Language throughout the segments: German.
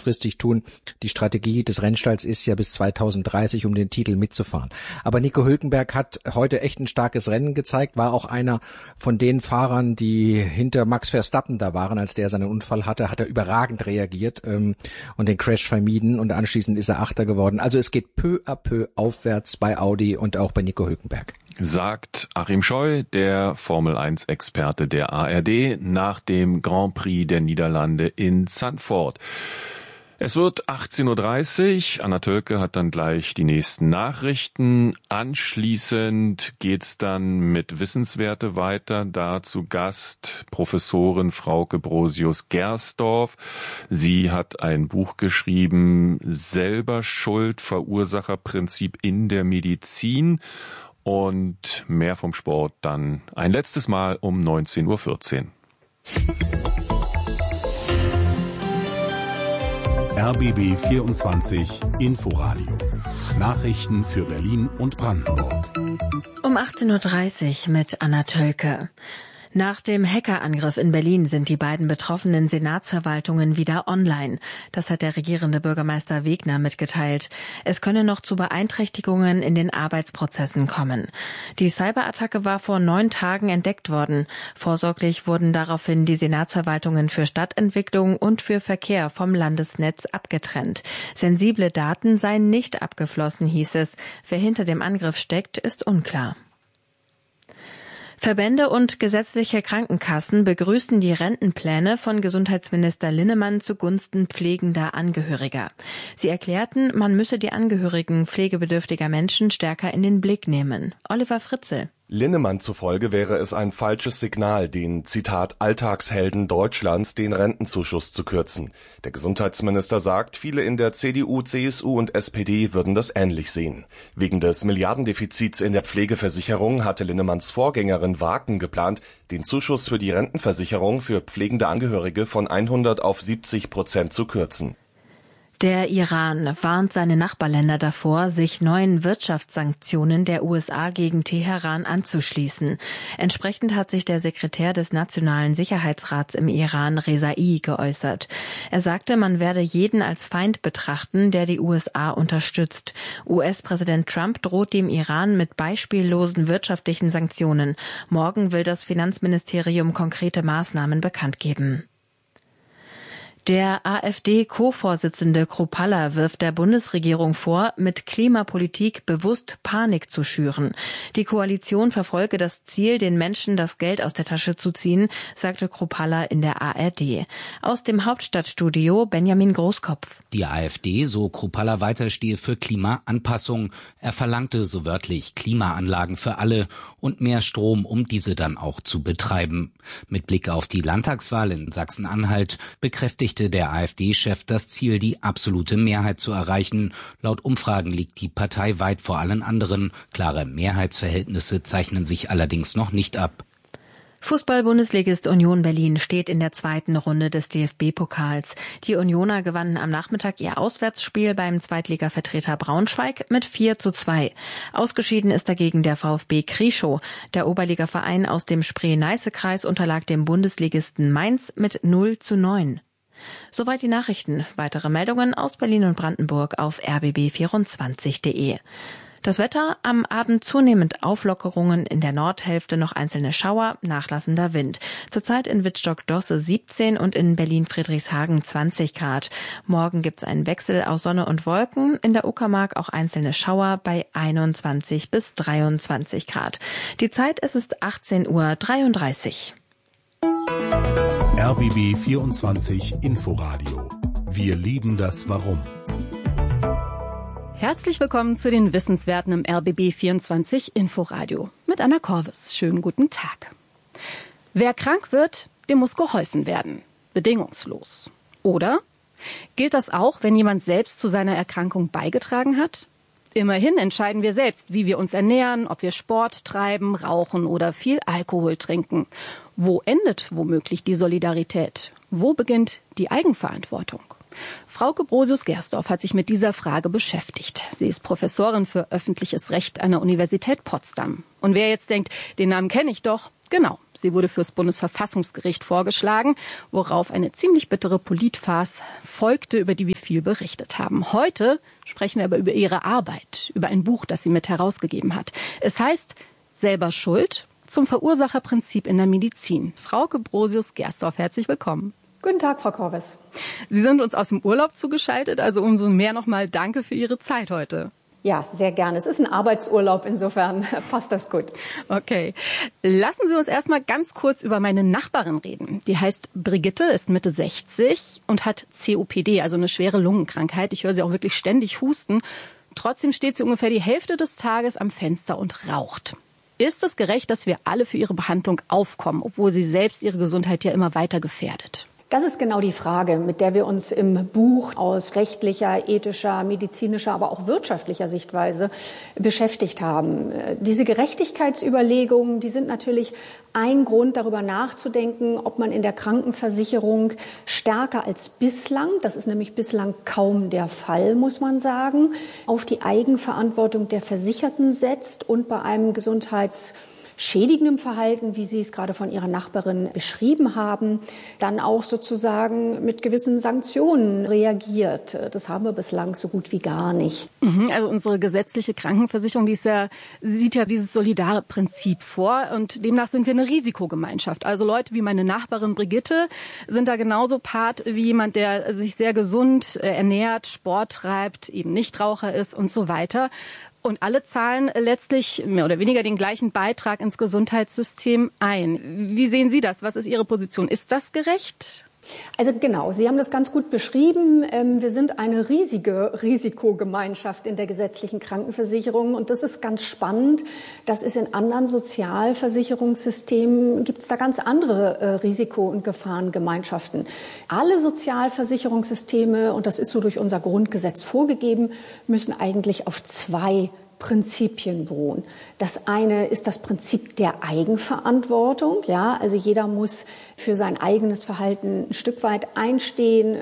kurzfristig tun. Die Strategie des Rennstalls ist ja bis 2030, um den Titel mitzufahren. Aber Nico Hülkenberg hat heute echt ein starkes Rennen gezeigt, war auch einer von den Fahrern, die hinter Max Verstappen da waren, als der seinen Unfall hatte, hat er überragend reagiert und den Crash vermieden und anschließend ist er Achter geworden. Also es geht peu à peu aufwärts bei Audi und auch bei Nico Hülkenberg. Sagt Achim Scheu, der Formel-1-Experte der ARD, nach dem Grand Prix der Niederlande in Zandvoort. Es wird 18.30 Uhr. Anna Tölke hat dann gleich die nächsten Nachrichten. Anschließend geht's dann mit Wissenswerte weiter. Da zu Gast Professorin Frauke Brosius-Gersdorf. Sie hat ein Buch geschrieben, Selber Schuld, Verursacherprinzip in der Medizin. Und mehr vom Sport dann ein letztes Mal um 19.14 Uhr. RBB 24 Inforadio. Nachrichten für Berlin und Brandenburg. Um 18.30 Uhr mit Anna Tölke. Nach dem Hackerangriff in Berlin sind die beiden betroffenen Senatsverwaltungen wieder online. Das hat der regierende Bürgermeister Wegner mitgeteilt. Es könne noch zu Beeinträchtigungen in den Arbeitsprozessen kommen. Die Cyberattacke war vor 9 Tagen entdeckt worden. Vorsorglich wurden daraufhin die Senatsverwaltungen für Stadtentwicklung und für Verkehr vom Landesnetz abgetrennt. Sensible Daten seien nicht abgeflossen, hieß es. Wer hinter dem Angriff steckt, ist unklar. Verbände und gesetzliche Krankenkassen begrüßen die Rentenpläne von Gesundheitsminister Linnemann zugunsten pflegender Angehöriger. Sie erklärten, man müsse die Angehörigen pflegebedürftiger Menschen stärker in den Blick nehmen. Oliver Fritzel. Linnemann zufolge wäre es ein falsches Signal, den, Zitat, Alltagshelden Deutschlands den Rentenzuschuss zu kürzen. Der Gesundheitsminister sagt, viele in der CDU, CSU und SPD würden das ähnlich sehen. Wegen des Milliardendefizits in der Pflegeversicherung hatte Linnemanns Vorgängerin Waken geplant, den Zuschuss für die Rentenversicherung für pflegende Angehörige von 100 auf 70% zu kürzen. Der Iran warnt seine Nachbarländer davor, sich neuen Wirtschaftssanktionen der USA gegen Teheran anzuschließen. Entsprechend hat sich der Sekretär des Nationalen Sicherheitsrats im Iran, Rezai, geäußert. Er sagte, man werde jeden als Feind betrachten, der die USA unterstützt. US-Präsident Trump droht dem Iran mit beispiellosen wirtschaftlichen Sanktionen. Morgen will das Finanzministerium konkrete Maßnahmen bekannt geben. Der AfD-Co-Vorsitzende Kruppalla wirft der Bundesregierung vor, mit Klimapolitik bewusst Panik zu schüren. Die Koalition verfolge das Ziel, den Menschen das Geld aus der Tasche zu ziehen, sagte Kruppalla in der ARD. Aus dem Hauptstadtstudio Benjamin Großkopf. Die AfD, so Kruppalla weiter, stehe für Klimaanpassung. Er verlangte so wörtlich Klimaanlagen für alle und mehr Strom, um diese dann auch zu betreiben. Mit Blick auf die Landtagswahl in Sachsen-Anhalt bekräftigte der AfD-Chef das Ziel, die absolute Mehrheit zu erreichen. Laut Umfragen liegt die Partei weit vor allen anderen. Klare Mehrheitsverhältnisse zeichnen sich allerdings noch nicht ab. Fußball-Bundesligist Union Berlin steht in der zweiten Runde des DFB-Pokals. Die Unioner gewannen am Nachmittag ihr Auswärtsspiel beim Zweitligavertreter Braunschweig mit 4:2. Ausgeschieden ist dagegen der VfB Krieschow. Der Oberligaverein aus dem Spree-Neiße-Kreis unterlag dem Bundesligisten Mainz mit 0:9. Soweit die Nachrichten. Weitere Meldungen aus Berlin und Brandenburg auf rbb24.de. Das Wetter, am Abend zunehmend Auflockerungen, in der Nordhälfte noch einzelne Schauer, nachlassender Wind. Zurzeit in Wittstock-Dosse 17 und in Berlin-Friedrichshagen 20 Grad. Morgen gibt's einen Wechsel aus Sonne und Wolken, in der Uckermark auch einzelne Schauer bei 21 bis 23 Grad. Die Zeit, es ist 18:33 Uhr. RBB 24 Inforadio. Wir lieben das Warum. Herzlich willkommen zu den Wissenswerten im RBB 24 Inforadio mit Anna Korvis. Schönen guten Tag. Wer krank wird, dem muss geholfen werden. Bedingungslos. Oder? Gilt das auch, wenn jemand selbst zu seiner Erkrankung beigetragen hat? Immerhin entscheiden wir selbst, wie wir uns ernähren, ob wir Sport treiben, rauchen oder viel Alkohol trinken. Wo endet womöglich die Solidarität? Wo beginnt die Eigenverantwortung? Frauke Brosius-Gersdorf hat sich mit dieser Frage beschäftigt. Sie ist Professorin für öffentliches Recht an der Universität Potsdam. Und wer jetzt denkt, den Namen kenne ich doch, Genau, sie wurde fürs Bundesverfassungsgericht vorgeschlagen, worauf eine ziemlich bittere Politfarce folgte, über die wir viel berichtet haben. Heute sprechen wir aber über ihre Arbeit, über ein Buch, das sie mit herausgegeben hat. Es heißt Selber schuld zum Verursacherprinzip in der Medizin. Frauke Brosius-Gersdorf, herzlich willkommen. Guten Tag, Frau Korwes. Sie sind uns aus dem Urlaub zugeschaltet, also umso mehr nochmal danke für Ihre Zeit heute. Ja, sehr gerne. Es ist ein Arbeitsurlaub, insofern passt das gut. Okay. Lassen Sie uns erstmal ganz kurz über meine Nachbarin reden. Die heißt Brigitte, ist Mitte 60 und hat COPD, also eine schwere Lungenkrankheit. Ich höre sie auch wirklich ständig husten. Trotzdem steht sie ungefähr die Hälfte des Tages am Fenster und raucht. Ist es gerecht, dass wir alle für ihre Behandlung aufkommen, obwohl sie selbst ihre Gesundheit ja immer weiter gefährdet? Das ist genau die Frage, mit der wir uns im Buch aus rechtlicher, ethischer, medizinischer, aber auch wirtschaftlicher Sichtweise beschäftigt haben. Diese Gerechtigkeitsüberlegungen, die sind natürlich ein Grund, darüber nachzudenken, ob man in der Krankenversicherung stärker als bislang, das ist nämlich bislang kaum der Fall, muss man sagen, auf die Eigenverantwortung der Versicherten setzt und bei einem gesundheitsschädigendem Verhalten, wie Sie es gerade von Ihrer Nachbarin beschrieben haben, dann auch sozusagen mit gewissen Sanktionen reagiert. Das haben wir bislang so gut wie gar nicht. Also unsere gesetzliche Krankenversicherung, sieht ja dieses solidare Prinzip vor und demnach sind wir eine Risikogemeinschaft. Also Leute wie meine Nachbarin Brigitte sind da genauso Part wie jemand, der sich sehr gesund ernährt, Sport treibt, eben Nichtraucher ist und so weiter. Und alle zahlen letztlich mehr oder weniger den gleichen Beitrag ins Gesundheitssystem ein. Wie sehen Sie das? Was ist Ihre Position? Ist das gerecht? Also genau, Sie haben das ganz gut beschrieben. Wir sind eine riesige Risikogemeinschaft in der gesetzlichen Krankenversicherung. Und das ist ganz spannend. Das ist in anderen Sozialversicherungssystemen, gibt es da ganz andere Risiko- und Gefahrengemeinschaften. Alle Sozialversicherungssysteme, und das ist so durch unser Grundgesetz vorgegeben, müssen eigentlich auf zwei Prinzipien beruhen. Das eine ist das Prinzip der Eigenverantwortung. Ja, also jeder muss für sein eigenes Verhalten ein Stück weit einstehen,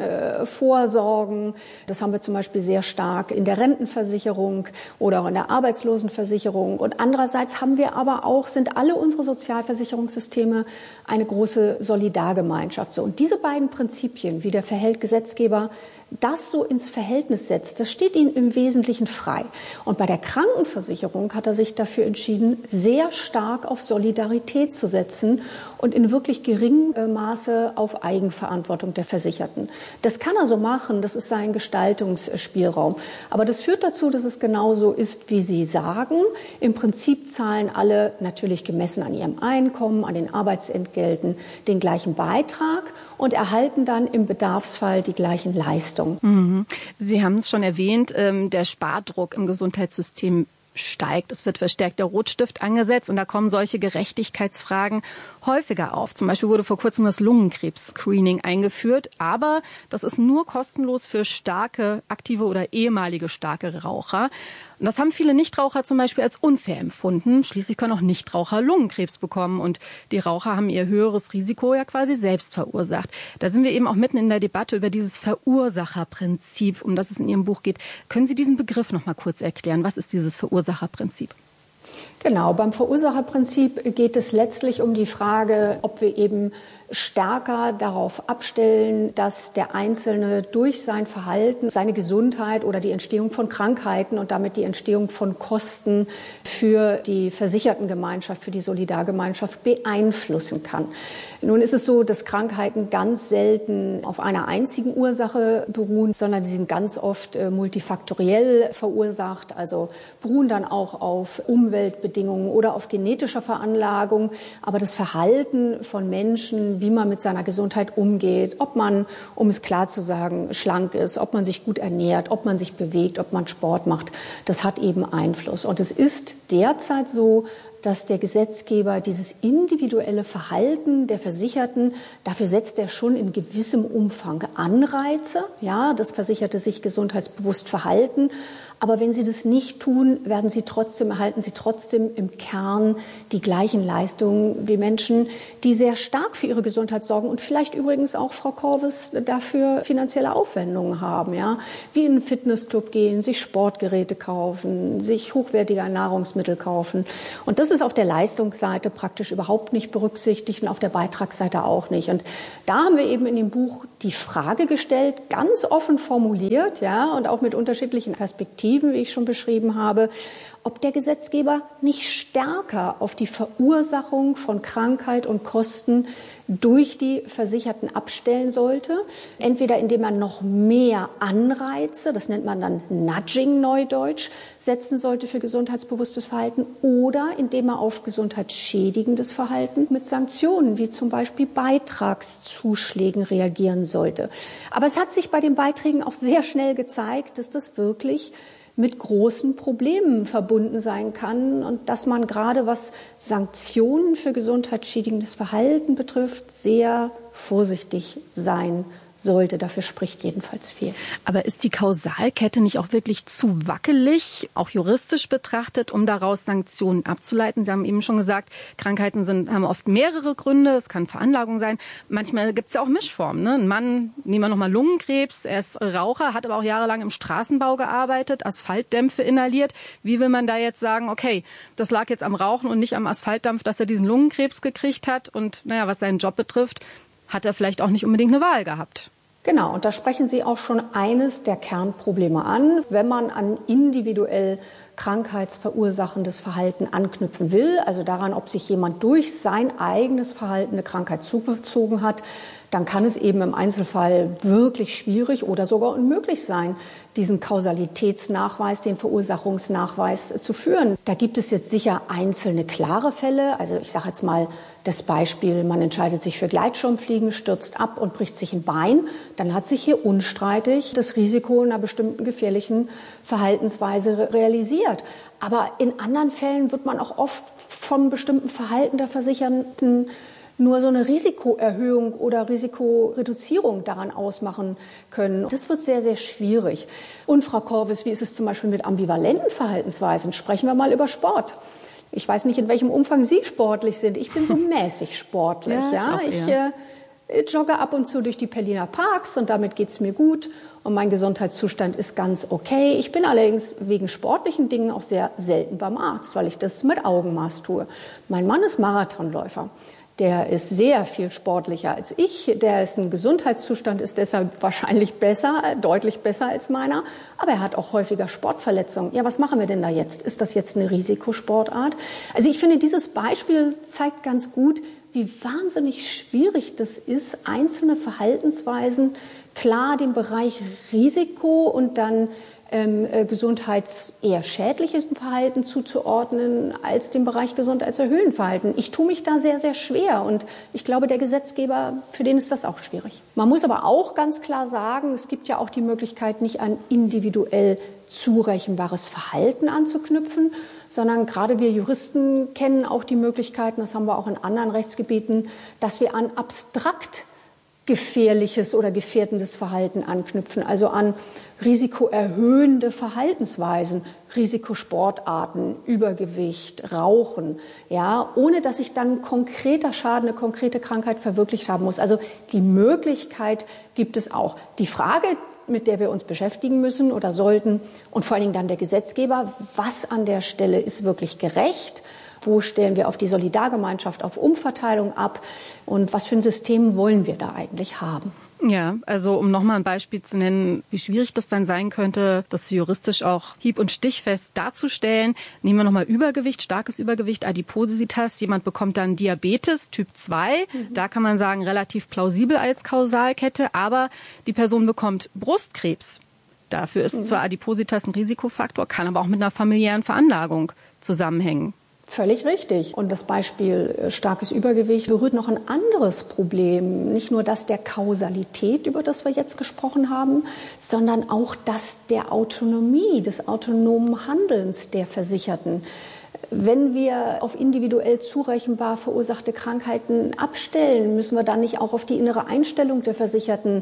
vorsorgen. Das haben wir zum Beispiel sehr stark in der Rentenversicherung oder auch in der Arbeitslosenversicherung. Und andererseits haben wir aber auch, sind alle unsere Sozialversicherungssysteme eine große Solidargemeinschaft. So, und diese beiden Prinzipien, wie der Gesetzgeber das so ins Verhältnis setzt, das steht Ihnen im Wesentlichen frei. Und bei der Krankenversicherung hat er sich dafür entschieden, sehr stark auf Solidarität zu setzen und in wirklich geringem Maße auf Eigenverantwortung der Versicherten. Das kann er so machen, das ist sein Gestaltungsspielraum. Aber das führt dazu, dass es genauso ist, wie Sie sagen. Im Prinzip zahlen alle natürlich gemessen an ihrem Einkommen, an den Arbeitsentgelten den gleichen Beitrag und erhalten dann im Bedarfsfall die gleichen Leistungen. Sie haben es schon erwähnt, der Spardruck im Gesundheitssystem steigt. Es wird verstärkt der Rotstift angesetzt und da kommen solche Gerechtigkeitsfragen häufiger auf. Zum Beispiel wurde vor kurzem das Lungenkrebs-Screening eingeführt, aber das ist nur kostenlos für starke, aktive oder ehemalige starke Raucher. Und das haben viele Nichtraucher zum Beispiel als unfair empfunden. Schließlich können auch Nichtraucher Lungenkrebs bekommen und die Raucher haben ihr höheres Risiko ja quasi selbst verursacht. Da sind wir eben auch mitten in der Debatte über dieses Verursacherprinzip, um das es in Ihrem Buch geht. Können Sie diesen Begriff noch mal kurz erklären? Was ist dieses Verursacherprinzip? Genau, beim Verursacherprinzip geht es letztlich um die Frage, ob wir eben stärker darauf abstellen, dass der Einzelne durch sein Verhalten seine Gesundheit oder die Entstehung von Krankheiten und damit die Entstehung von Kosten für die Versichertengemeinschaft, für die Solidargemeinschaft beeinflussen kann. Nun ist es so, dass Krankheiten ganz selten auf einer einzigen Ursache beruhen, sondern die sind ganz oft multifaktoriell verursacht, also beruhen dann auch auf Umweltbedingungen oder auf genetischer Veranlagung. Aber das Verhalten von Menschen, wie man mit seiner Gesundheit umgeht, ob man, um es klar zu sagen, schlank ist, ob man sich gut ernährt, ob man sich bewegt, ob man Sport macht, das hat eben Einfluss. Und es ist derzeit so, dass der Gesetzgeber dieses individuelle Verhalten der Versicherten, dafür setzt er schon in gewissem Umfang Anreize, ja, dass Versicherte sich gesundheitsbewusst verhalten. Aber wenn sie das nicht tun, erhalten sie trotzdem im Kern die gleichen Leistungen wie Menschen, die sehr stark für ihre Gesundheit sorgen und vielleicht übrigens auch, Frau Korwes, dafür finanzielle Aufwendungen haben, ja, wie in einen Fitnessclub gehen, sich Sportgeräte kaufen, sich hochwertige Nahrungsmittel kaufen. Und das ist auf der Leistungsseite praktisch überhaupt nicht berücksichtigt und auf der Beitragsseite auch nicht. Und da haben wir eben in dem Buch die Frage gestellt, ganz offen formuliert, ja, und auch mit unterschiedlichen Perspektiven, wie ich schon beschrieben habe, ob der Gesetzgeber nicht stärker auf die Verursachung von Krankheit und Kosten durch die Versicherten abstellen sollte. Entweder indem man noch mehr Anreize, das nennt man dann Nudging Neudeutsch, setzen sollte für gesundheitsbewusstes Verhalten, oder indem er auf gesundheitsschädigendes Verhalten mit Sanktionen wie zum Beispiel Beitragszuschlägen reagieren sollte. Aber es hat sich bei den Beiträgen auch sehr schnell gezeigt, dass das wirklich mit großen Problemen verbunden sein kann und dass man gerade was Sanktionen für gesundheitsschädigendes Verhalten betrifft, sehr vorsichtig sein sollte. Dafür spricht jedenfalls viel. Aber ist die Kausalkette nicht auch wirklich zu wackelig, auch juristisch betrachtet, um daraus Sanktionen abzuleiten? Sie haben eben schon gesagt, Krankheiten haben oft mehrere Gründe. Es kann Veranlagung sein. Manchmal gibt es ja auch Mischformen. Ne? Ein Mann, nehmen wir nochmal Lungenkrebs, er ist Raucher, hat aber auch jahrelang im Straßenbau gearbeitet, Asphaltdämpfe inhaliert. Wie will man da jetzt sagen, okay, das lag jetzt am Rauchen und nicht am Asphaltdampf, dass er diesen Lungenkrebs gekriegt hat? Und naja, was seinen Job betrifft, hat er vielleicht auch nicht unbedingt eine Wahl gehabt. Genau, und da sprechen Sie auch schon eines der Kernprobleme an. Wenn man an individuell krankheitsverursachendes Verhalten anknüpfen will, also daran, ob sich jemand durch sein eigenes Verhalten eine Krankheit zugezogen hat, dann kann es eben im Einzelfall wirklich schwierig oder sogar unmöglich sein, diesen Kausalitätsnachweis, den Verursachungsnachweis zu führen. Da gibt es jetzt sicher einzelne klare Fälle. Also ich sage jetzt mal das Beispiel, man entscheidet sich für Gleitschirmfliegen, stürzt ab und bricht sich ein Bein. Dann hat sich hier unstreitig das Risiko einer bestimmten gefährlichen Verhaltensweise realisiert. Aber in anderen Fällen wird man auch oft von bestimmten Verhalten der Versicherten nur so eine Risikoerhöhung oder Risikoreduzierung daran ausmachen können. Das wird sehr, sehr schwierig. Und Frau Korwes, wie ist es zum Beispiel mit ambivalenten Verhaltensweisen? Sprechen wir mal über Sport. Ich weiß nicht, in welchem Umfang Sie sportlich sind. Ich bin so mäßig sportlich. Ja, ich jogge ab und zu durch die Berliner Parks und damit geht's mir gut. Und mein Gesundheitszustand ist ganz okay. Ich bin allerdings wegen sportlichen Dingen auch sehr selten beim Arzt, weil ich das mit Augenmaß tue. Mein Mann ist Marathonläufer. Der ist sehr viel sportlicher als ich. Dessen Gesundheitszustand ist deshalb wahrscheinlich besser, deutlich besser als meiner. Aber er hat auch häufiger Sportverletzungen. Ja, was machen wir denn da jetzt? Ist das jetzt eine Risikosportart? Also ich finde, dieses Beispiel zeigt ganz gut, wie wahnsinnig schwierig das ist, einzelne Verhaltensweisen klar dem Bereich Risiko und dann gesundheits eher schädliches Verhalten zuzuordnen als dem Bereich gesundheitserhöhendes Verhalten. Ich tue mich da sehr, sehr schwer und ich glaube, der Gesetzgeber, für den ist das auch schwierig. Man muss aber auch ganz klar sagen, es gibt ja auch die Möglichkeit, nicht an individuell zurechenbares Verhalten anzuknüpfen, sondern gerade wir Juristen kennen auch die Möglichkeiten, das haben wir auch in anderen Rechtsgebieten, dass wir an abstrakt gefährliches oder gefährdendes Verhalten anknüpfen, also an risikoerhöhende Verhaltensweisen, Risikosportarten, Übergewicht, Rauchen, ja, ohne dass ich dann konkreter Schaden, eine konkrete Krankheit verwirklicht haben muss. Also die Möglichkeit gibt es auch. Die Frage, mit der wir uns beschäftigen müssen oder sollten und vor allen Dingen dann der Gesetzgeber, was an der Stelle ist wirklich gerecht? Wo stellen wir auf die Solidargemeinschaft, auf Umverteilung ab? Und was für ein System wollen wir da eigentlich haben? Ja, also um nochmal ein Beispiel zu nennen, wie schwierig das dann sein könnte, das juristisch auch hieb- und stichfest darzustellen. Nehmen wir nochmal Übergewicht, starkes Übergewicht, Adipositas. Jemand bekommt dann Diabetes Typ 2. Da kann man sagen, relativ plausibel als Kausalkette. Aber die Person bekommt Brustkrebs. Dafür ist zwar Adipositas ein Risikofaktor, kann aber auch mit einer familiären Veranlagung zusammenhängen. Völlig richtig. Und das Beispiel starkes Übergewicht berührt noch ein anderes Problem. Nicht nur das der Kausalität, über das wir jetzt gesprochen haben, sondern auch das der Autonomie, des autonomen Handelns der Versicherten. Wenn wir auf individuell zurechenbar verursachte Krankheiten abstellen, müssen wir dann nicht auch auf die innere Einstellung der Versicherten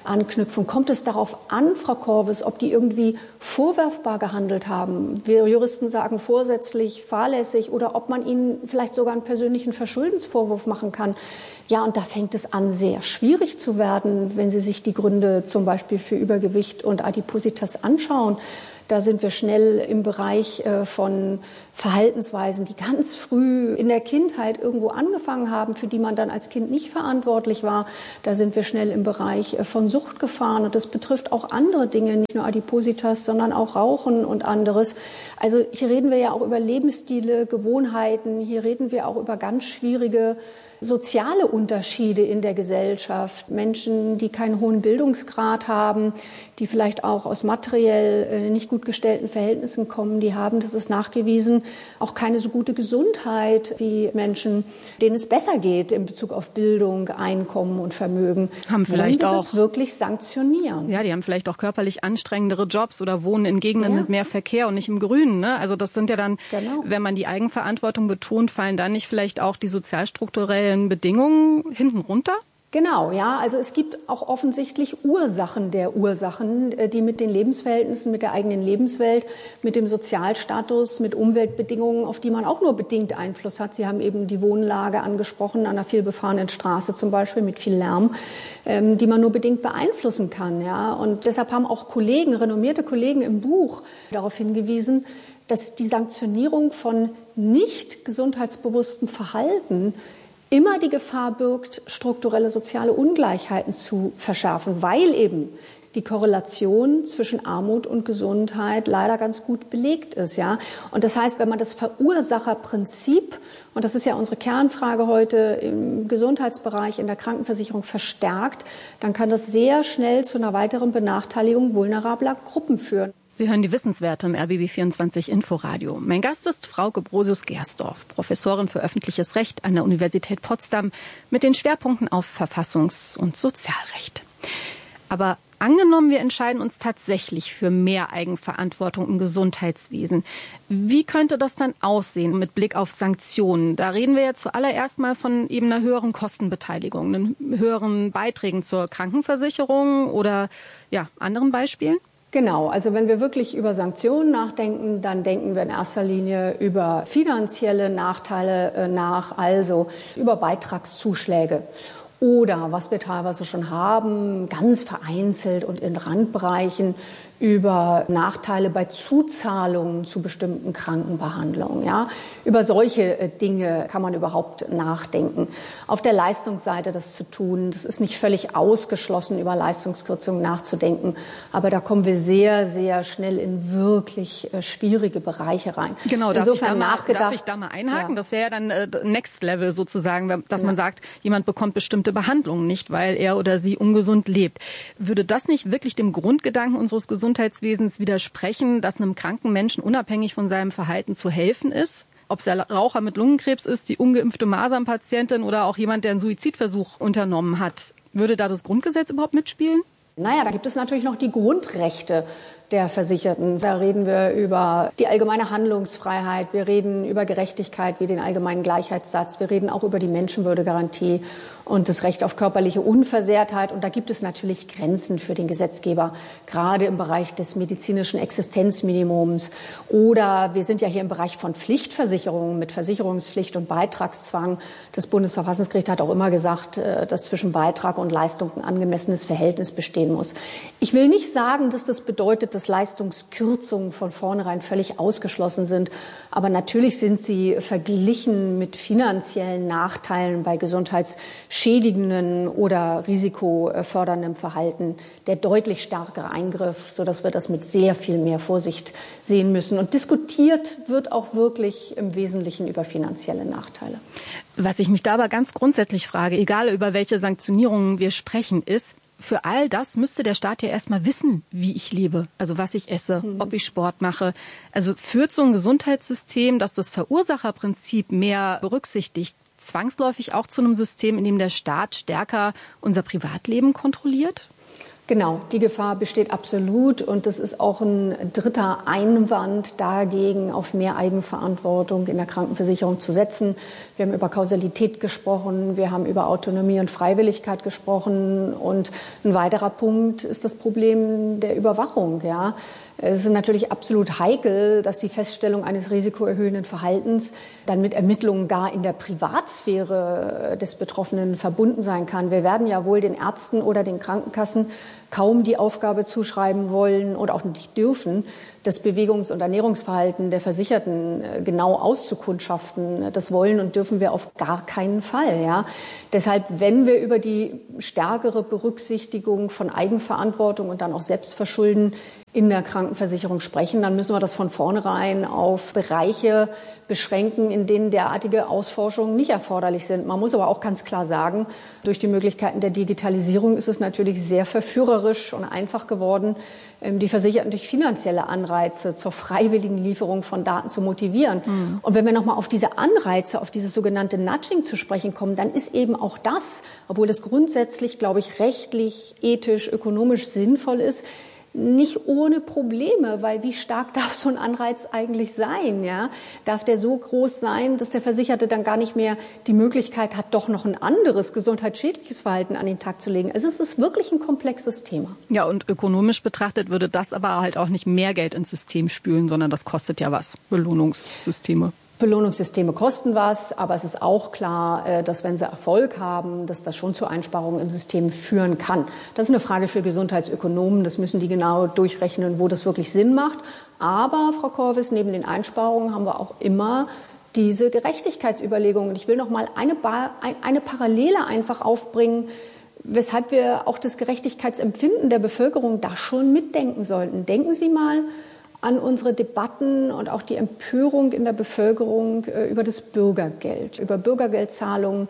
anknüpfen. Kommt es darauf an, Frau Korwes, ob die irgendwie vorwerfbar gehandelt haben? Wir Juristen sagen vorsätzlich, fahrlässig, oder ob man ihnen vielleicht sogar einen persönlichen Verschuldensvorwurf machen kann. Ja, und da fängt es an, sehr schwierig zu werden, wenn Sie sich die Gründe zum Beispiel für Übergewicht und Adipositas anschauen. Da sind wir schnell im Bereich von Verhaltensweisen, die ganz früh in der Kindheit irgendwo angefangen haben, für die man dann als Kind nicht verantwortlich war. Da sind wir schnell im Bereich von Suchtgefahren. Und das betrifft auch andere Dinge, nicht nur Adipositas, sondern auch Rauchen und anderes. Also hier reden wir ja auch über Lebensstile, Gewohnheiten. Hier reden wir auch über ganz schwierige soziale Unterschiede in der Gesellschaft. Menschen, die keinen hohen Bildungsgrad haben, die vielleicht auch aus materiell nicht gut gestellten Verhältnissen kommen, die haben, das ist nachgewiesen, auch keine so gute Gesundheit wie Menschen, denen es besser geht in Bezug auf Bildung, Einkommen und Vermögen. Haben vielleicht auch das wirklich sanktionieren. Ja, die haben vielleicht auch körperlich anstrengendere Jobs oder wohnen in Gegenden mit mehr Verkehr und nicht im Grünen. Ne? Also das sind ja dann, wenn man die Eigenverantwortung betont, fallen dann nicht vielleicht auch die sozialstrukturellen Bedingungen hinten runter? Genau, ja. Also es gibt auch offensichtlich Ursachen der Ursachen, die mit den Lebensverhältnissen, mit der eigenen Lebenswelt, mit dem Sozialstatus, mit Umweltbedingungen, auf die man auch nur bedingt Einfluss hat. Sie haben eben die Wohnlage angesprochen, an einer vielbefahrenen Straße zum Beispiel mit viel Lärm, die man nur bedingt beeinflussen kann. Ja. Und deshalb haben auch Kollegen, renommierte Kollegen im Buch darauf hingewiesen, dass die Sanktionierung von nicht gesundheitsbewusstem Verhalten immer die Gefahr birgt, strukturelle soziale Ungleichheiten zu verschärfen, weil eben die Korrelation zwischen Armut und Gesundheit leider ganz gut belegt ist, ja. Und das heißt, wenn man das Verursacherprinzip, und das ist ja unsere Kernfrage heute im Gesundheitsbereich, in der Krankenversicherung verstärkt, dann kann das sehr schnell zu einer weiteren Benachteiligung vulnerabler Gruppen führen. Sie hören die Wissenswerte im RBB24 Inforadio. Mein Gast ist Frauke Brosius-Gersdorf, Professorin für öffentliches Recht an der Universität Potsdam mit den Schwerpunkten auf Verfassungs- und Sozialrecht. Aber angenommen, wir entscheiden uns tatsächlich für mehr Eigenverantwortung im Gesundheitswesen. Wie könnte das dann aussehen mit Blick auf Sanktionen? Da reden wir ja zuallererst mal von eben einer höheren Kostenbeteiligung, höheren Beiträgen zur Krankenversicherung oder anderen Beispielen? Genau, also wenn wir wirklich über Sanktionen nachdenken, dann denken wir in erster Linie über finanzielle Nachteile nach, also über Beitragszuschläge. Oder, was wir teilweise schon haben, ganz vereinzelt und in Randbereichen, über Nachteile bei Zuzahlungen zu bestimmten Krankenbehandlungen. Ja? Über solche Dinge kann man überhaupt nachdenken. Auf der Leistungsseite das zu tun, das ist nicht völlig ausgeschlossen, über Leistungskürzungen nachzudenken. Aber da kommen wir sehr, sehr schnell in wirklich schwierige Bereiche rein. Genau, darf ich da mal einhaken? Ja. Das wäre ja dann Next Level sozusagen, dass man sagt, jemand bekommt bestimmte Behandlungen nicht, weil er oder sie ungesund lebt. Würde das nicht wirklich dem Grundgedanken unseres Gesundheitswesens widersprechen, dass einem kranken Menschen unabhängig von seinem Verhalten zu helfen ist? Ob es der Raucher mit Lungenkrebs ist, die ungeimpfte Masernpatientin oder auch jemand, der einen Suizidversuch unternommen hat. Würde da das Grundgesetz überhaupt mitspielen? Naja, da gibt es natürlich noch die Grundrechte der Versicherten. Da reden wir über die allgemeine Handlungsfreiheit, wir reden über Gerechtigkeit wie den allgemeinen Gleichheitssatz, wir reden auch über die Menschenwürdegarantie und das Recht auf körperliche Unversehrtheit. Und da gibt es natürlich Grenzen für den Gesetzgeber, gerade im Bereich des medizinischen Existenzminimums. Oder wir sind ja hier im Bereich von Pflichtversicherungen mit Versicherungspflicht und Beitragszwang. Das Bundesverfassungsgericht hat auch immer gesagt, dass zwischen Beitrag und Leistung ein angemessenes Verhältnis bestehen muss. Ich will nicht sagen, dass das bedeutet, dass Leistungskürzungen von vornherein völlig ausgeschlossen sind. Aber natürlich sind sie verglichen mit finanziellen Nachteilen bei gesundheitsschädigenden oder risikoförderndem Verhalten der deutlich stärkere Eingriff, sodass wir das mit sehr viel mehr Vorsicht sehen müssen. Und diskutiert wird auch wirklich im Wesentlichen über finanzielle Nachteile. Was ich mich da aber ganz grundsätzlich frage, egal über welche Sanktionierungen wir sprechen, ist, für all das müsste der Staat ja erstmal wissen, wie ich lebe, also was ich esse, ob ich Sport mache. Also führt so ein Gesundheitssystem, das das Verursacherprinzip mehr berücksichtigt, zwangsläufig auch zu einem System, in dem der Staat stärker unser Privatleben kontrolliert? Genau, die Gefahr besteht absolut und das ist auch ein dritter Einwand dagegen, auf mehr Eigenverantwortung in der Krankenversicherung zu setzen. Wir haben über Kausalität gesprochen, wir haben über Autonomie und Freiwilligkeit gesprochen und ein weiterer Punkt ist das Problem der Überwachung. Ja. Es ist natürlich absolut heikel, dass die Feststellung eines risikoerhöhenden Verhaltens dann mit Ermittlungen gar in der Privatsphäre des Betroffenen verbunden sein kann. Wir werden ja wohl den Ärzten oder den Krankenkassen kaum die Aufgabe zuschreiben wollen oder auch nicht dürfen, das Bewegungs- und Ernährungsverhalten der Versicherten genau auszukundschaften. Das wollen und dürfen wir auf gar keinen Fall. Ja. Deshalb, wenn wir über die stärkere Berücksichtigung von Eigenverantwortung und dann auch Selbstverschulden in der Krankenversicherung sprechen, dann müssen wir das von vornherein auf Bereiche beschränken, in denen derartige Ausforschungen nicht erforderlich sind. Man muss aber auch ganz klar sagen, durch die Möglichkeiten der Digitalisierung ist es natürlich sehr verführerisch und einfach geworden, die Versicherten durch finanzielle Anreize zur freiwilligen Lieferung von Daten zu motivieren. Mhm. Und wenn wir nochmal auf diese Anreize, auf dieses sogenannte Nudging zu sprechen kommen, dann ist eben auch das, obwohl das grundsätzlich, glaube ich, rechtlich, ethisch, ökonomisch sinnvoll ist, nicht ohne Probleme, weil wie stark darf so ein Anreiz eigentlich sein? Ja? Darf der so groß sein, dass der Versicherte dann gar nicht mehr die Möglichkeit hat, doch noch ein anderes gesundheitsschädliches Verhalten an den Tag zu legen? Also es ist wirklich ein komplexes Thema. Ja, und ökonomisch betrachtet würde das aber halt auch nicht mehr Geld ins System spülen, sondern das kostet ja was, Belohnungssysteme. Belohnungssysteme kosten was, aber es ist auch klar, dass wenn sie Erfolg haben, dass das schon zu Einsparungen im System führen kann. Das ist eine Frage für Gesundheitsökonomen. Das müssen die genau durchrechnen, wo das wirklich Sinn macht. Aber, Frau Korwes, neben den Einsparungen haben wir auch immer diese Gerechtigkeitsüberlegungen. Ich will noch mal eine Parallele einfach aufbringen, weshalb wir auch das Gerechtigkeitsempfinden der Bevölkerung da schon mitdenken sollten. Denken Sie mal an unsere Debatten und auch die Empörung in der Bevölkerung über das Bürgergeld, über Bürgergeldzahlungen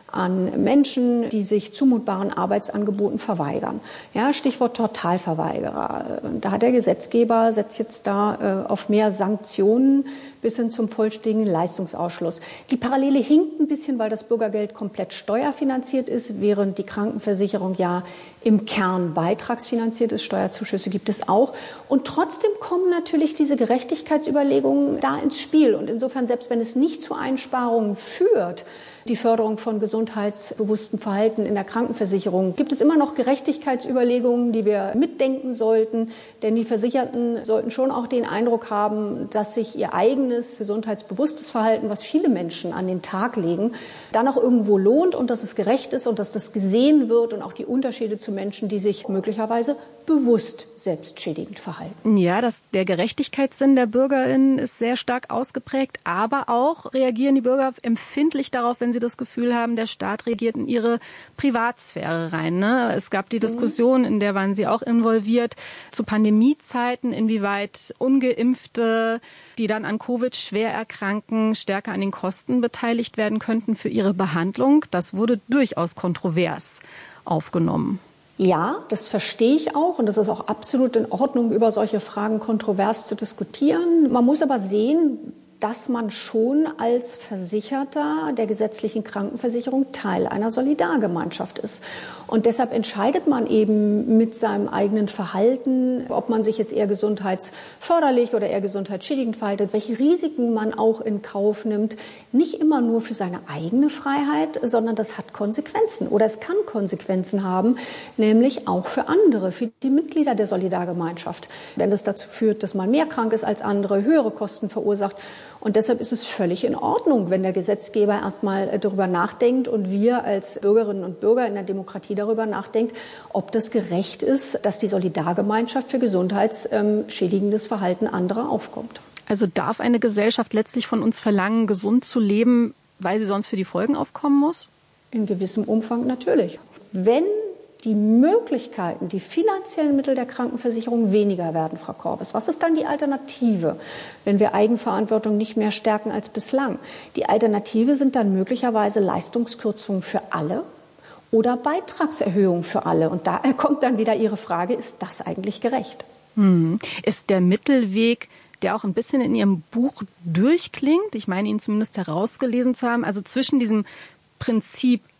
an Menschen, die sich zumutbaren Arbeitsangeboten verweigern. Ja, Stichwort Totalverweigerer. Da hat der Gesetzgeber, setzt jetzt da auf mehr Sanktionen bis hin zum vollständigen Leistungsausschluss. Die Parallele hinkt ein bisschen, weil das Bürgergeld komplett steuerfinanziert ist, während die Krankenversicherung ja im Kern beitragsfinanziert ist. Steuerzuschüsse gibt es auch. Und trotzdem kommen natürlich diese Gerechtigkeitsüberlegungen da ins Spiel. Und insofern, selbst wenn es nicht zu Einsparungen führt, die Förderung von gesundheitsbewusstem Verhalten in der Krankenversicherung, gibt es immer noch Gerechtigkeitsüberlegungen, die wir mitdenken sollten. Denn die Versicherten sollten schon auch den Eindruck haben, dass sich ihr eigenes gesundheitsbewusstes Verhalten, was viele Menschen an den Tag legen, dann auch irgendwo lohnt und dass es gerecht ist und dass das gesehen wird und auch die Unterschiede zu Menschen, die sich möglicherweise bewusst selbstschädigend verhalten. Ja, der Gerechtigkeitssinn der BürgerInnen ist sehr stark ausgeprägt, aber auch reagieren die Bürger empfindlich darauf, wenn sie das Gefühl haben, der Staat regiert in ihre Privatsphäre rein. Ne? Es gab die Diskussion, in der waren Sie auch involviert, zu Pandemiezeiten, inwieweit Ungeimpfte, die dann an Covid schwer erkranken, stärker an den Kosten beteiligt werden könnten für ihre Behandlung. Das wurde durchaus kontrovers aufgenommen. Ja, das verstehe ich auch und das ist auch absolut in Ordnung, über solche Fragen kontrovers zu diskutieren. Man muss aber sehen, dass man schon als Versicherter der gesetzlichen Krankenversicherung Teil einer Solidargemeinschaft ist. Und deshalb entscheidet man eben mit seinem eigenen Verhalten, ob man sich jetzt eher gesundheitsförderlich oder eher gesundheitsschädigend verhaltet, welche Risiken man auch in Kauf nimmt. Nicht immer nur für seine eigene Freiheit, sondern das hat Konsequenzen oder es kann Konsequenzen haben, nämlich auch für andere, für die Mitglieder der Solidargemeinschaft. Wenn das dazu führt, dass man mehr krank ist als andere, höhere Kosten verursacht. Und deshalb ist es völlig in Ordnung, wenn der Gesetzgeber erstmal darüber nachdenkt und wir als Bürgerinnen und Bürger in der Demokratie darüber nachdenkt, ob das gerecht ist, dass die Solidargemeinschaft für gesundheitsschädigendes Verhalten anderer aufkommt. Also darf eine Gesellschaft letztlich von uns verlangen, gesund zu leben, weil sie sonst für die Folgen aufkommen muss? In gewissem Umfang natürlich. Wenn die Möglichkeiten, die finanziellen Mittel der Krankenversicherung weniger werden, Frau Korwes. Was ist dann die Alternative, wenn wir Eigenverantwortung nicht mehr stärken als bislang? Die Alternative sind dann möglicherweise Leistungskürzungen für alle oder Beitragserhöhungen für alle. Und da kommt dann wieder Ihre Frage, ist das eigentlich gerecht? Ist der Mittelweg, der auch ein bisschen in Ihrem Buch durchklingt, ich meine ihn zumindest herausgelesen zu haben, also zwischen diesem Prinzip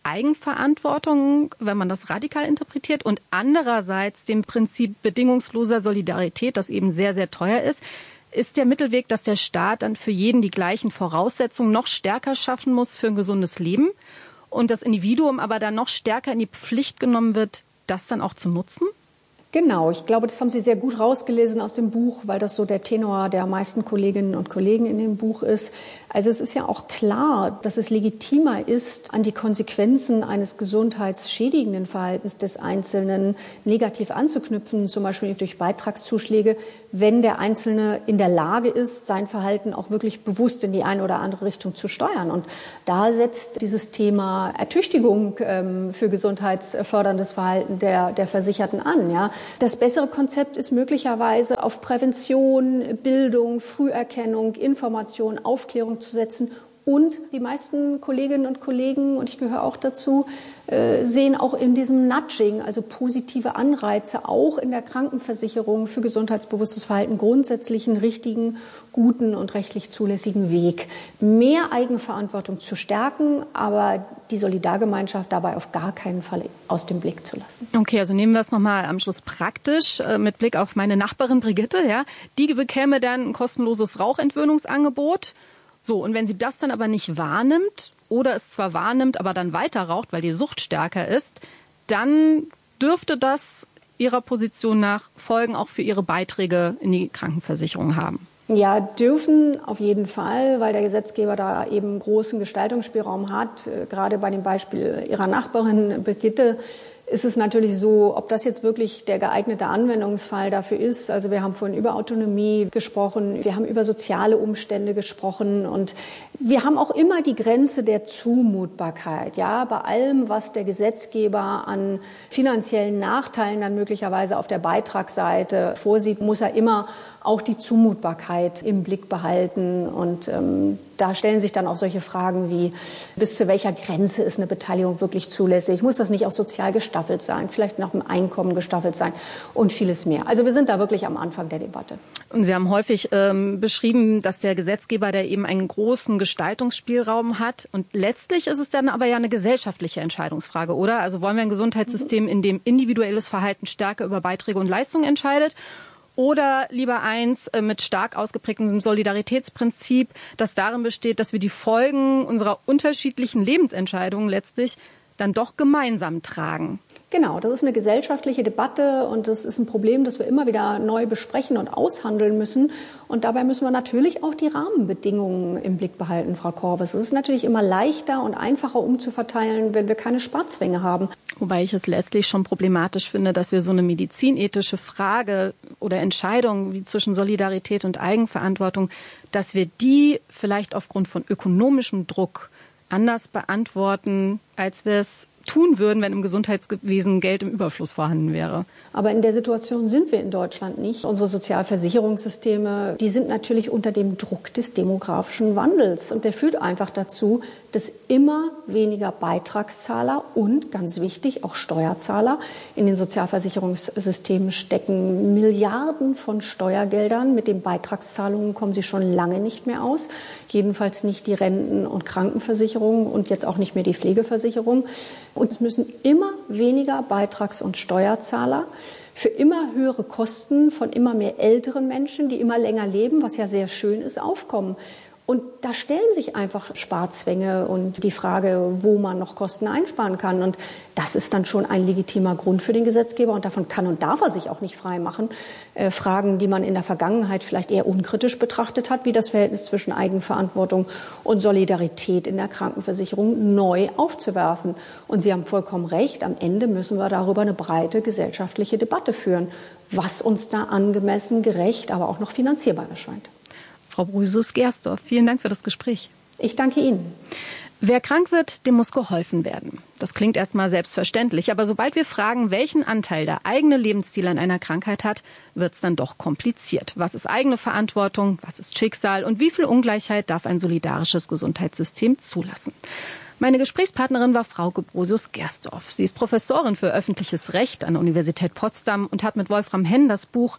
Eigenverantwortung, wenn man das radikal interpretiert, und andererseits dem Prinzip bedingungsloser Solidarität, das eben sehr, sehr teuer ist. Ist der Mittelweg, dass der Staat dann für jeden die gleichen Voraussetzungen noch stärker schaffen muss für ein gesundes Leben und das Individuum aber dann noch stärker in die Pflicht genommen wird, das dann auch zu nutzen? Genau, ich glaube, das haben Sie sehr gut rausgelesen aus dem Buch, weil das so der Tenor der meisten Kolleginnen und Kollegen in dem Buch ist. Also es ist ja auch klar, dass es legitimer ist, an die Konsequenzen eines gesundheitsschädigenden Verhaltens des Einzelnen negativ anzuknüpfen, zum Beispiel durch Beitragszuschläge, wenn der Einzelne in der Lage ist, sein Verhalten auch wirklich bewusst in die eine oder andere Richtung zu steuern. Und da setzt dieses Thema Ertüchtigung für gesundheitsförderndes Verhalten der Versicherten an. Ja. Das bessere Konzept ist möglicherweise auf Prävention, Bildung, Früherkennung, Information, Aufklärung zu setzen. Und die meisten Kolleginnen und Kollegen, und ich gehöre auch dazu, sehen auch in diesem Nudging, also positive Anreize, auch in der Krankenversicherung für gesundheitsbewusstes Verhalten grundsätzlich einen richtigen, guten und rechtlich zulässigen Weg. Mehr Eigenverantwortung zu stärken, aber die Solidargemeinschaft dabei auf gar keinen Fall aus dem Blick zu lassen. Okay, also nehmen wir es nochmal am Schluss praktisch mit Blick auf meine Nachbarin Brigitte. Ja, die bekäme dann ein kostenloses Rauchentwöhnungsangebot. So, und wenn sie das dann aber nicht wahrnimmt oder es zwar wahrnimmt, aber dann weiter raucht, weil die Sucht stärker ist, dann dürfte das ihrer Position nach Folgen auch für ihre Beiträge in die Krankenversicherung haben. Ja, dürfen auf jeden Fall, weil der Gesetzgeber da eben großen Gestaltungsspielraum hat. Gerade bei dem Beispiel Ihrer Nachbarin Brigitte ist es natürlich so, ob das jetzt wirklich der geeignete Anwendungsfall dafür ist. Also wir haben vorhin über Autonomie gesprochen, wir haben über soziale Umstände gesprochen und wir haben auch immer die Grenze der Zumutbarkeit. Ja, bei allem, was der Gesetzgeber an finanziellen Nachteilen dann möglicherweise auf der Beitragsseite vorsieht, muss er immer auch die Zumutbarkeit im Blick behalten. Und da stellen sich dann auch solche Fragen wie, bis zu welcher Grenze ist eine Beteiligung wirklich zulässig? Muss das nicht auch sozial gestaffelt sein? Vielleicht nach dem Einkommen gestaffelt sein? Und vieles mehr. Also wir sind da wirklich am Anfang der Debatte. Und Sie haben häufig beschrieben, dass der Gesetzgeber da eben einen großen Gestaltungsspielraum hat. Und letztlich ist es dann aber ja eine gesellschaftliche Entscheidungsfrage, oder? Also wollen wir ein Gesundheitssystem, in dem individuelles Verhalten stärker über Beiträge und Leistungen entscheidet? Oder lieber eins mit stark ausgeprägtem Solidaritätsprinzip, das darin besteht, dass wir die Folgen unserer unterschiedlichen Lebensentscheidungen letztlich dann doch gemeinsam tragen. Genau, das ist eine gesellschaftliche Debatte und das ist ein Problem, das wir immer wieder neu besprechen und aushandeln müssen. Und dabei müssen wir natürlich auch die Rahmenbedingungen im Blick behalten, Frau Korwes. Es ist natürlich immer leichter und einfacher umzuverteilen, wenn wir keine Sparzwänge haben. Wobei ich es letztlich schon problematisch finde, dass wir so eine medizinethische Frage oder Entscheidung wie zwischen Solidarität und Eigenverantwortung, dass wir die vielleicht aufgrund von ökonomischem Druck anders beantworten, als wir es tun würden, wenn im Gesundheitswesen Geld im Überfluss vorhanden wäre. Aber in der Situation sind wir in Deutschland nicht. Unsere Sozialversicherungssysteme, die sind natürlich unter dem Druck des demografischen Wandels. Und der führt einfach dazu, dass immer weniger Beitragszahler und, ganz wichtig, auch Steuerzahler in den Sozialversicherungssystemen stecken. Milliarden von Steuergeldern. Mit den Beitragszahlungen kommen sie schon lange nicht mehr aus. Jedenfalls nicht die Renten- und Krankenversicherung und jetzt auch nicht mehr die Pflegeversicherung. Und es müssen immer weniger Beitrags- und Steuerzahler für immer höhere Kosten von immer mehr älteren Menschen, die immer länger leben, was ja sehr schön ist, aufkommen. Und da stellen sich einfach Sparzwänge und die Frage, wo man noch Kosten einsparen kann. Und das ist dann schon ein legitimer Grund für den Gesetzgeber. Und davon kann und darf er sich auch nicht frei machen, Fragen, die man in der Vergangenheit vielleicht eher unkritisch betrachtet hat, wie das Verhältnis zwischen Eigenverantwortung und Solidarität in der Krankenversicherung, neu aufzuwerfen. Und Sie haben vollkommen recht, am Ende müssen wir darüber eine breite gesellschaftliche Debatte führen, was uns da angemessen, gerecht, aber auch noch finanzierbar erscheint. Frau Brüsus-Gersdorf, vielen Dank für das Gespräch. Ich danke Ihnen. Wer krank wird, dem muss geholfen werden. Das klingt erstmal selbstverständlich, aber sobald wir fragen, welchen Anteil der eigene Lebensstil an einer Krankheit hat, wird es dann doch kompliziert. Was ist eigene Verantwortung, was ist Schicksal und wie viel Ungleichheit darf ein solidarisches Gesundheitssystem zulassen? Meine Gesprächspartnerin war Frau Brüsus-Gersdorf. Sie ist Professorin für öffentliches Recht an der Universität Potsdam und hat mit Wolfram Henn das Buch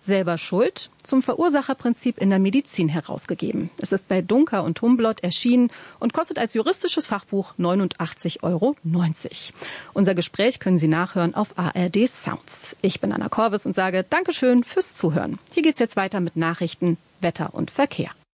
Selber schuld? Zum Verursacherprinzip in der Medizin herausgegeben. Es ist bei Duncker und Humblot erschienen und kostet als juristisches Fachbuch 89,90 €. Unser Gespräch können Sie nachhören auf ARD Sounds. Ich bin Anna Korvis und sage Dankeschön fürs Zuhören. Hier geht's jetzt weiter mit Nachrichten, Wetter und Verkehr.